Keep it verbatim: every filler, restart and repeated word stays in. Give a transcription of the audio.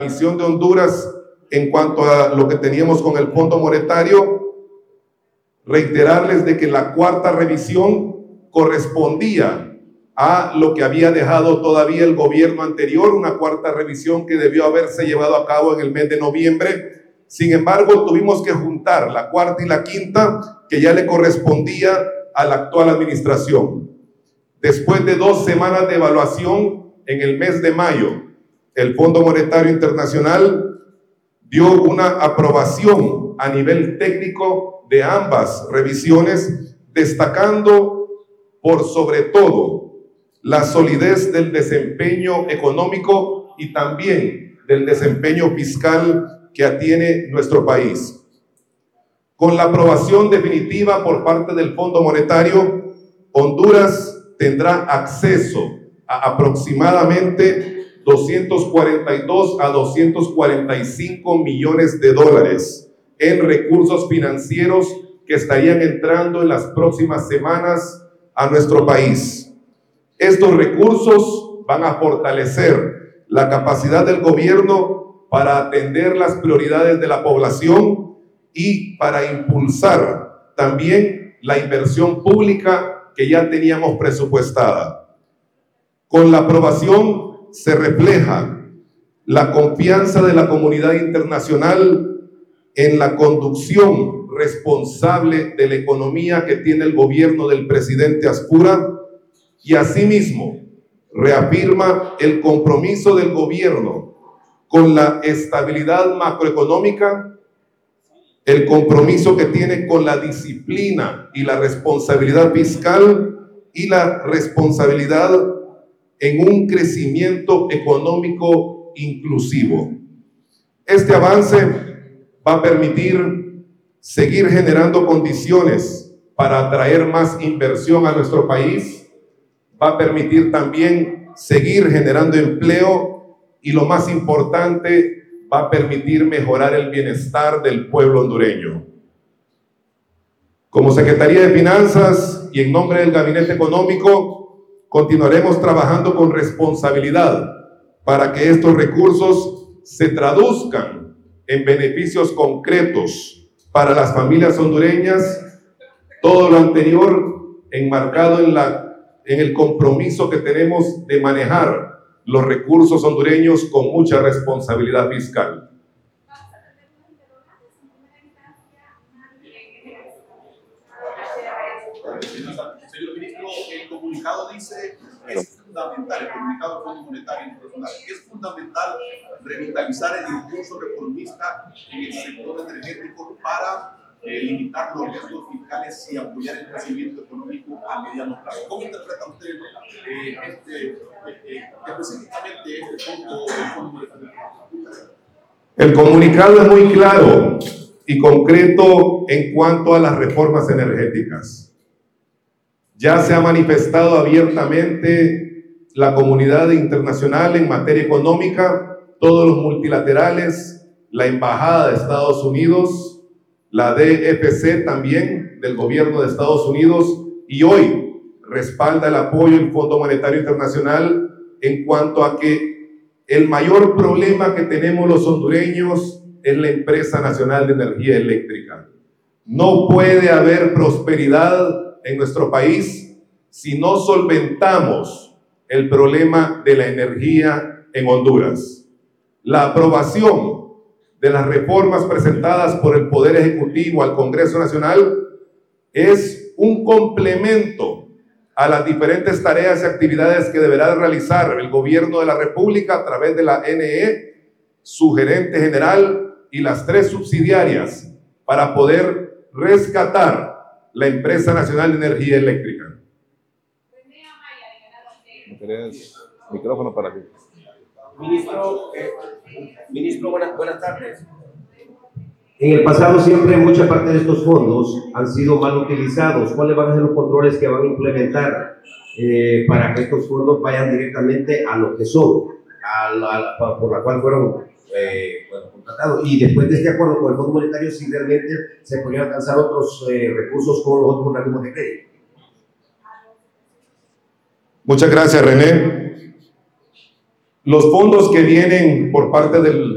visión de Honduras en cuanto a lo que teníamos con el Fondo Monetario, reiterarles de que la cuarta revisión correspondía a lo que había dejado todavía el gobierno anterior, una cuarta revisión que debió haberse llevado a cabo en el mes de noviembre. Sin embargo, tuvimos que juntar la cuarta y la quinta, que ya le correspondía a la actual administración. Después de dos semanas de evaluación, en el mes de mayo, el Fondo Monetario Internacional dio una aprobación a nivel técnico de ambas revisiones, destacando por sobre todo la solidez del desempeño económico y también del desempeño fiscal que tiene nuestro país. Con la aprobación definitiva por parte del Fondo Monetario, Honduras tendrá acceso a aproximadamente doscientos cuarenta y dos a doscientos cuarenta y cinco millones de dólares en recursos financieros que estarían entrando en las próximas semanas a nuestro país. Estos recursos van a fortalecer la capacidad del gobierno para atender las prioridades de la población y para impulsar también la inversión pública que ya teníamos presupuestada. Con la aprobación se refleja la confianza de la comunidad internacional en la conducción responsable de la economía que tiene el gobierno del presidente Azpura, y asimismo reafirma el compromiso del gobierno con la estabilidad macroeconómica, el compromiso que tiene con la disciplina y la responsabilidad fiscal y la responsabilidad en un crecimiento económico inclusivo. Este avance va a permitir seguir generando condiciones para atraer más inversión a nuestro país, va a permitir también seguir generando empleo y, lo más importante, va a permitir mejorar el bienestar del pueblo hondureño. Como Secretaría de Finanzas y en nombre del Gabinete Económico, continuaremos trabajando con responsabilidad para que estos recursos se traduzcan en beneficios concretos para las familias hondureñas. Todo lo anterior enmarcado en, la, en el compromiso que tenemos de manejar los recursos hondureños con mucha responsabilidad fiscal. Señor ministro, el comunicado dice que es fundamental, el comunicado del Fondo Monetario Internacional, que es fundamental revitalizar el impulso reformista en el sector energético para eh, limitar los riesgos fiscales y apoyar el crecimiento económico a mediano plazo. ¿Cómo interpreta usted eh, este, eh, específicamente este punto del Fondo Monetario? El comunicado es muy claro y concreto en cuanto a las reformas energéticas. Ya se ha manifestado abiertamente la comunidad internacional en materia económica, todos los multilaterales, la Embajada de Estados Unidos, la D F C también del gobierno de Estados Unidos, y hoy respalda el apoyo del Fondo Monetario Internacional en cuanto a que el mayor problema que tenemos los hondureños es la Empresa Nacional de Energía Eléctrica. No puede haber prosperidad en nuestro país si no solventamos el problema de la energía en Honduras. La aprobación de las reformas presentadas por el Poder Ejecutivo al Congreso Nacional es un complemento a las diferentes tareas y actividades que deberá realizar el Gobierno de la República a través de la N E, su gerente general y las tres subsidiarias para poder rescatar la Empresa Nacional de Energía Eléctrica. Micrófono para ti. Ministro, eh, ministro buenas, buenas tardes. En el pasado siempre mucha parte de estos fondos han sido mal utilizados. ¿Cuáles van a ser los controles que van a implementar eh, para que estos fondos vayan directamente a lo que son, a la, a, por la cual fueron eh, bueno, contratados? Y después de este acuerdo con el Fondo Monetario, si realmente se podrían alcanzar otros eh, recursos con los otros organismos de crédito. Muchas gracias, René. Los fondos que vienen por parte del